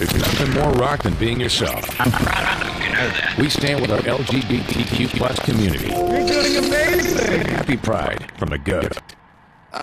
There's nothing more rock than being yourself. I'm proud of you, know that. We stand with our LGBTQ plus community. You're doing amazing! Happy Pride from the GOAT.